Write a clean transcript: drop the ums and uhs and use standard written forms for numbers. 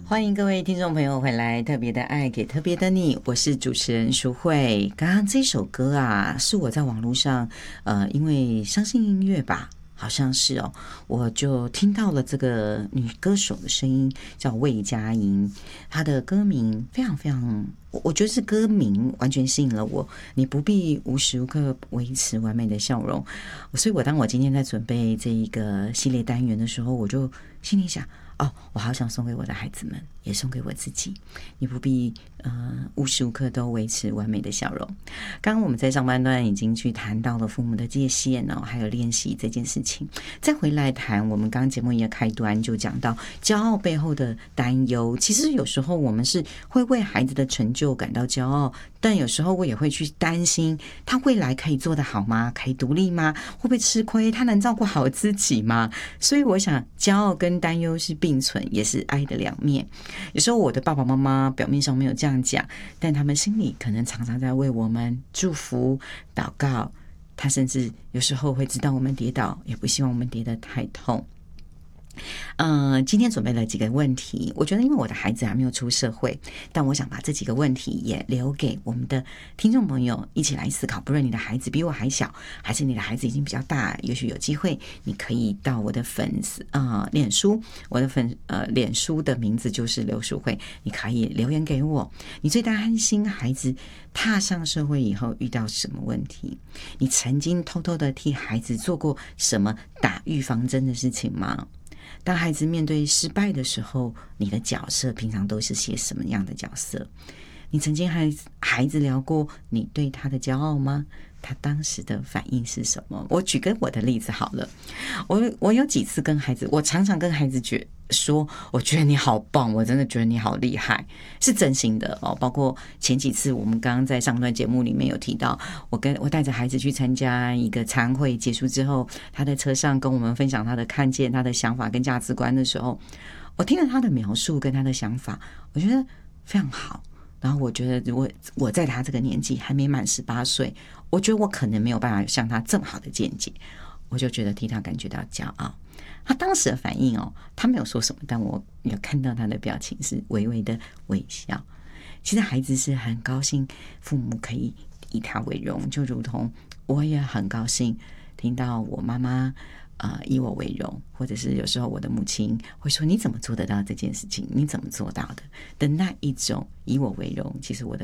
欢迎各位听众朋友回来，特别的爱给特别的你，我是主持人淑慧。刚刚这首歌啊，是我在网络上，因为相信音乐吧，好像是哦，我就听到了这个女歌手的声音，叫魏佳莹，她的歌名非常非常，我觉得是歌名完全吸引了我。你不必无时无刻维持完美的笑容，所以当我今天在准备这一个系列单元的时候，我就心里想。哦，我好想送给我的孩子们，也送给我自己。你不必无时无刻都维持完美的笑容。刚刚我们在上半段已经去谈到了父母的界限哦，还有练习这件事情。再回来谈，我们刚刚节目一个开端就讲到骄傲背后的担忧。其实有时候我们是会为孩子的成就感到骄傲，但有时候我也会去担心他未来可以做得好吗？可以独立吗？会不会吃亏？他能照顾好自己吗？所以我想，骄傲跟担忧是并存，也是爱的两面。有时候我的爸爸妈妈表面上没有这样讲，但他们心里可能常常在为我们祝福、祷告。他甚至有时候会知道我们跌倒，也不希望我们跌得太痛。今天准备了几个问题，我觉得因为我的孩子还没有出社会，但我想把这几个问题也留给我们的听众朋友一起来思考。不论你的孩子比我还小，还是你的孩子已经比较大，也许有机会你可以到我的脸书，我的脸书的名字就是刘淑慧，你可以留言给我。你最担心孩子踏上社会以后遇到什么问题？你曾经偷偷的替孩子做过什么打预防针的事情吗？当孩子面对失败的时候，你的角色平常都是些什么样的角色？你曾经和孩子聊过你对他的骄傲吗？他当时的反应是什么？我举个我的例子好了，我有几次跟孩子，我常常跟孩子说，我觉得你好棒，我真的觉得你好厉害，是真心的哦。包括前几次我们刚刚在上段节目里面有提到，我带着孩子去参加一个餐会，结束之后，他在车上跟我们分享他的看见、他的想法跟价值观的时候，我听了他的描述跟他的想法，我觉得非常好。然后我觉得，如果我在他这个年纪还没满18岁，我觉得我可能没有办法像他这么好的见解，我就觉得替他感觉到骄傲。他当时的反应哦，他没有说什么，但我有看到他的表情是微微的微笑。其实孩子是很高兴父母可以以他为荣，就如同我也很高兴听到我妈妈以我为荣，或者是有时候我的母亲会说你怎么做得到这件事情，你怎么做到的那一种以我为荣，其实我的